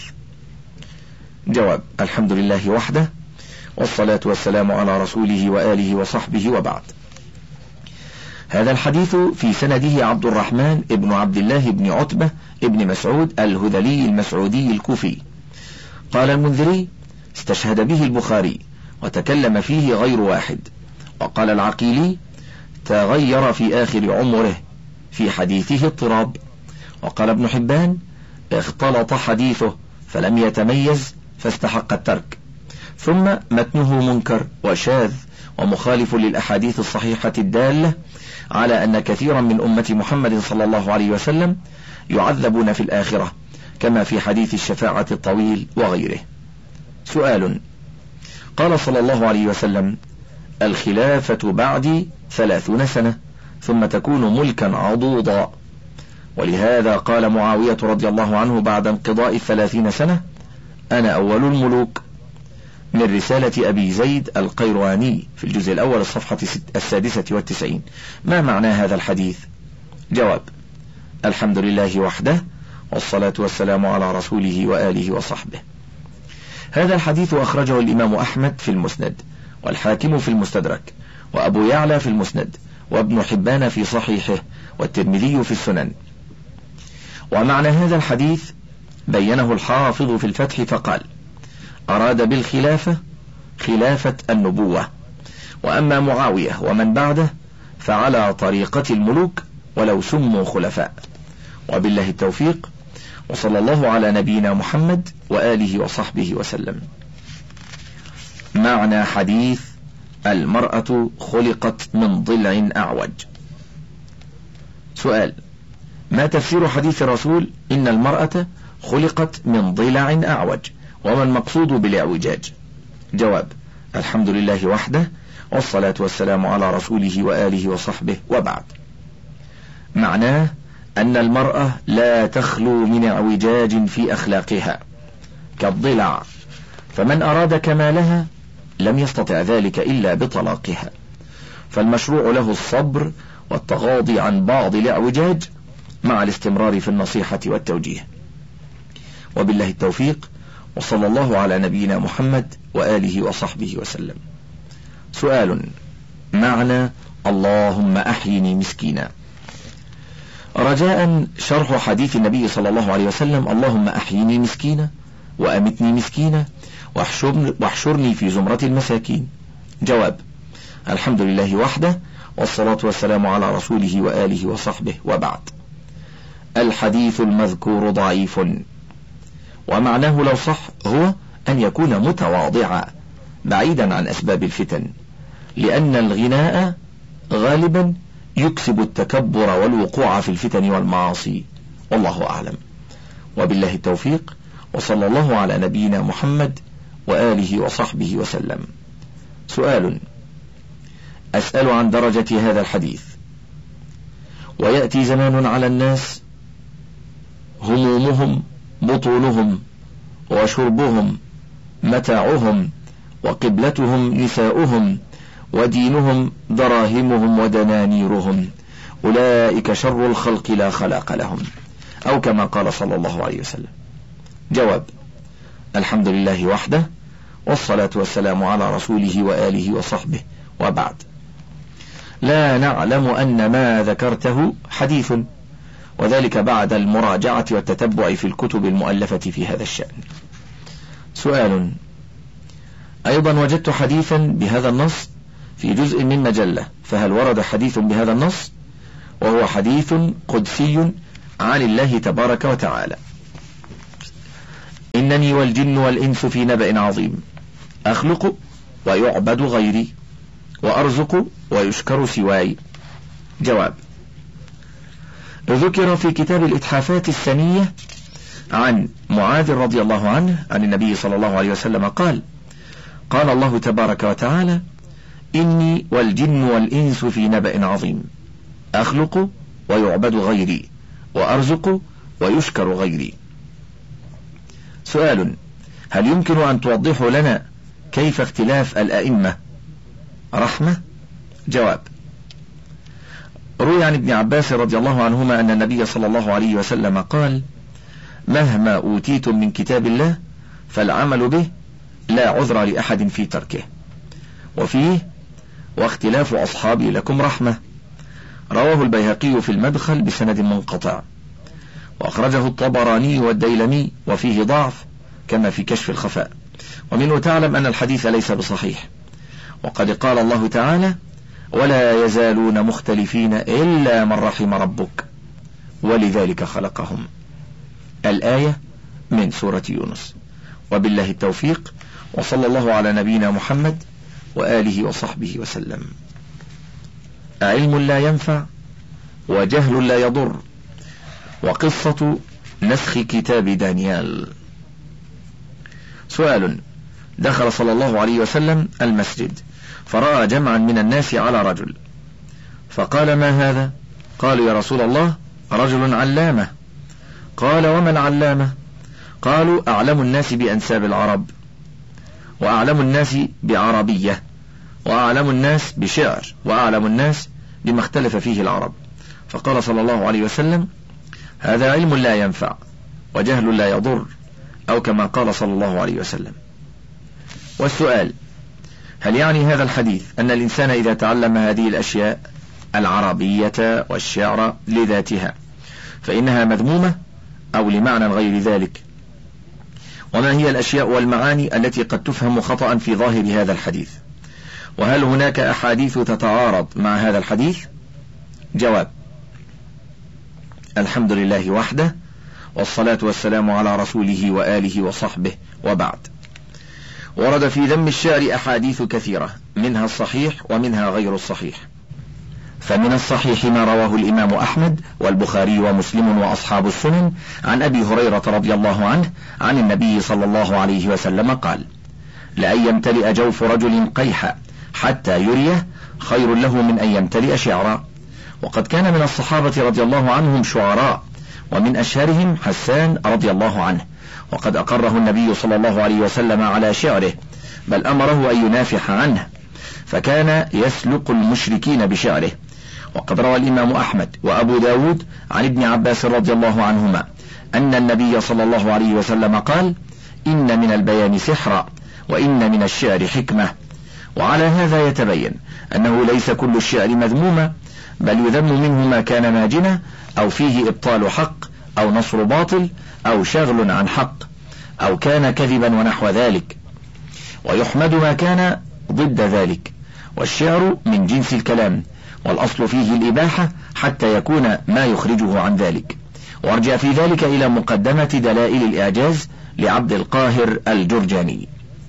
جواب: الحمد لله وحده، والصلاة والسلام على رسوله وآله وصحبه، وبعد. هذا الحديث في سنده عبد الرحمن ابن عبد الله بن عتبة ابن مسعود الهذلي المسعودي الكوفي. قال المنذري: استشهد به البخاري وتكلم فيه غير واحد. وقال العقيلي: تغير في آخر عمره، في حديثه اضطراب. وقال ابن حبان: اختلط حديثه فلم يتميز فاستحق الترك. ثم متنه منكر وشاذ ومخالف للأحاديث الصحيحة الدالة على أن كثيرا من أمة محمد صلى الله عليه وسلم يعذبون في الآخرة، كما في حديث الشفاعة الطويل وغيره. سؤال: قال صلى الله عليه وسلم: الخلافة بعدي 30 سنة ثم تكون ملكا عضوضا. ولهذا قال معاوية رضي الله عنه بعد انقضاء 30 سنة: أنا أول الملوك. من رسالة أبي زيد القيرواني في الجزء الأول الصفحة 96. ما معنى هذا الحديث؟ جواب: الحمد لله وحده، والصلاة والسلام على رسوله وآله وصحبه. هذا الحديث أخرجه الإمام أحمد في المسند، والحاكم في المستدرك، وأبو يعلى في المسند، وابن حبان في صحيحه، والترمذي في السنن. ومعنى هذا الحديث بينه الحافظ في الفتح فقال: أراد بالخلافة خلافة النبوة، وأما معاوية ومن بعده فعلى طريقة الملوك ولو سموا خلفاء. وبالله التوفيق، وصلى الله على نبينا محمد وآله وصحبه وسلم. معنى حديث المرأة خلقت من ضلع أعوج. سؤال: ما تفسير حديث الرسول إن المرأة خلقت من ضلع أعوج، وما المقصود بالاعوجاج؟ جواب: الحمد لله وحده، والصلاة والسلام على رسوله وآله وصحبه، وبعد. معناه أن المرأة لا تخلو من اعوجاج في أخلاقها كالضلع، فمن أراد كمالها لم يستطع ذلك إلا بطلاقها، فالمشروع له الصبر والتغاضي عن بعض الاعوجاج مع الاستمرار في النصيحة والتوجيه. وبالله التوفيق، وصلى الله على نبينا محمد وآله وصحبه وسلم. سؤال: معنى اللهم أحيني مسكينا. رجاء شرح حديث النبي صلى الله عليه وسلم: اللهم أحيني مسكينا وأمتني مسكينا واحشرني في زمرة المساكين. جواب: الحمد لله وحده، والصلاة والسلام على رسوله وآله وصحبه، وبعد. الحديث المذكور ضعيف، ومعناه لو صح هو أن يكون متواضعا بعيدا عن أسباب الفتن، لأن الغناء غالبا يكسب التكبر والوقوع في الفتن والمعاصي، والله أعلم. وبالله التوفيق، وصلى الله على نبينا محمد وآله وصحبه وسلم. سؤال: أسأل عن درجة هذا الحديث. ويأتي زمان على الناس همومهم بطونهم، وشربهم متاعهم، وقبلتهم نساؤهم، ودينهم دراهمهم ودنانيرهم، أولئك شر الخلق لا خلاق لهم، أو كما قال صلى الله عليه وسلم. جواب: الحمد لله وحده، والصلاة والسلام على رسوله وآله وصحبه، وبعد. لا نعلم أن ما ذكرته حديث، وذلك بعد المراجعة والتتبع في الكتب المؤلفة في هذا الشأن. سؤال: أيضا وجدت حديثا بهذا النص في جزء من مجلة، فهل ورد حديث بهذا النص؟ وهو حديث قدسي عن الله تبارك وتعالى: إنني والجن والإنس في نبأ عظيم، أخلق ويعبد غيري، وأرزق ويشكر سواي. جواب: ذكر في كتاب الإتحافات السنية عن معاذ رضي الله عنه عن النبي صلى الله عليه وسلم قال: قال الله تبارك وتعالى: إني والجن والإنس في نبأ عظيم، أخلق ويعبد غيري، وأرزق ويشكر غيري. سؤال: هل يمكن أن توضحوا لنا كيف اختلاف الأئمة رحمة؟ جواب: روي عن ابن عباس رضي الله عنهما أن النبي صلى الله عليه وسلم قال: مهما أوتيتم من كتاب الله فالعمل به لا عذر لأحد في تركه. وفيه: واختلاف أصحابي لكم رحمة. رواه البيهقي في المدخل بسند منقطع، وأخرجه الطبراني والديلمي وفيه ضعف كما في كشف الخفاء، ومنه تعلم أن الحديث ليس بصحيح. وقد قال الله تعالى: ولا يزالون مختلفين إلا من رحم ربك ولذلك خلقهم. الآية من سورة يونس. وبالله التوفيق، وصلى الله على نبينا محمد وآله وصحبه وسلم. علم لا ينفع وجهل لا يضر، وقصة نسخ كتاب دانيال. سؤال: دخل صلى الله عليه وسلم المسجد فرأى جمعا من الناس على رجل، فقال: ما هذا؟ قالوا: يا رسول الله، رجل علامة. قال: وما العلامة؟ قالوا: أعلم الناس بأنساب العرب، وأعلم الناس بعربية، وأعلم الناس بشعر، وأعلم الناس بما اختلف فيه العرب. فقال صلى الله عليه وسلم: هذا علم لا ينفع وجهل لا يضر، أو كما قال صلى الله عليه وسلم. والسؤال: هل يعني هذا الحديث أن الإنسان إذا تعلم هذه الأشياء العربية والشعر لذاتها فإنها مذمومة، أو لمعنى غير ذلك؟ وما هي الأشياء والمعاني التي قد تفهم خطأ في ظاهر هذا الحديث؟ وهل هناك أحاديث تتعارض مع هذا الحديث؟ جواب: الحمد لله وحده، والصلاة والسلام على رسوله وآله وصحبه، وبعد. ورد في ذم الشعر أحاديث كثيرة، منها الصحيح ومنها غير الصحيح. فمن الصحيح ما رواه الإمام أحمد والبخاري ومسلم وأصحاب السنن عن أبي هريرة رضي الله عنه عن النبي صلى الله عليه وسلم قال: لأن يمتلئ جوف رجل قيحا حتى يريه خير له من أن يمتلئ شعرا. وقد كان من الصحابة رضي الله عنهم شعراء، ومن أشهرهم حسان رضي الله عنه، وقد أقره النبي صلى الله عليه وسلم على شعره، بل أمره أن ينافح عنه، فكان يسلق المشركين بشعره. وقد روى الإمام أحمد وأبو داود عن ابن عباس رضي الله عنهما أن النبي صلى الله عليه وسلم قال: إن من البيان سحرا، وإن من الشعر حكمة. وعلى هذا يتبين أنه ليس كل الشعر مذموما، بل يذم منه ما كان ماجنا، أو فيه إبطال حق، أو نصر باطل، أو شغل عن حق، أو كان كذبا ونحو ذلك، ويحمد ما كان ضد ذلك. والشعر من جنس الكلام، والأصل فيه الإباحة حتى يكون ما يخرجه عن ذلك. وارجع في ذلك إلى مقدمة دلائل الإعجاز لعبد القاهر الجرجاني.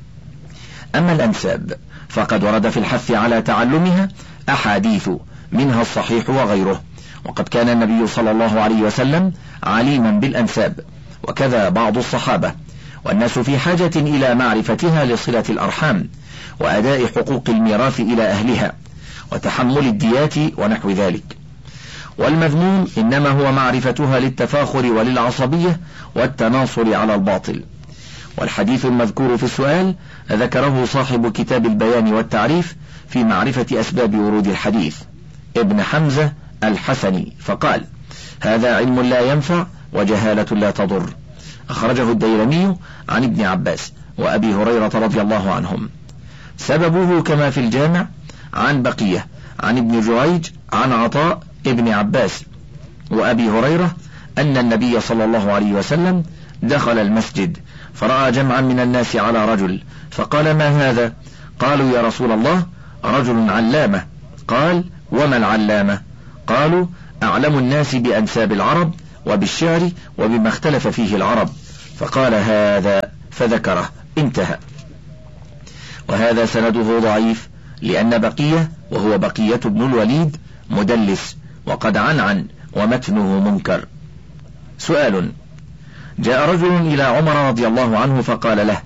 أما الأنساب فقد ورد في الحث على تعلمها أحاديث، منها الصحيح وغيره. وقد كان النبي صلى الله عليه وسلم عليما بالأنساب، وكذا بعض الصحابة، والناس في حاجة إلى معرفتها لصلة الأرحام، وأداء حقوق الميراث إلى أهلها، وتحمل الديات ونحو ذلك. والمذموم إنما هو معرفتها للتفاخر وللعصبية والتناصر على الباطل. والحديث المذكور في السؤال ذكره صاحب كتاب البيان والتعريف في معرفة أسباب ورود الحديث، ابن حمزة الحسني، فقال: هذا علم لا ينفع وجهالة لا تضر. أخرجه الديلمي عن ابن عباس وأبي هريرة رضي الله عنهم. سببه كما في الجامع عن بقية عن ابن جريج عن عطاء ابن عباس وأبي هريرة أن النبي صلى الله عليه وسلم دخل المسجد فرأى جمعا من الناس على رجل، فقال: ما هذا؟ قالوا: يا رسول الله، رجل علامة. قال: وما العلامة؟ قالوا: أعلم الناس بأنساب العرب وبالشعر وبما اختلف فيه العرب. فقال: هذا، فذكره، انتهى. وهذا سنده ضعيف، لأن بقية وهو بقية بن الوليد مدلس وقد عنعن ومتنه منكر. سؤال: جاء رجل إلى عمر رضي الله عنه فقال له: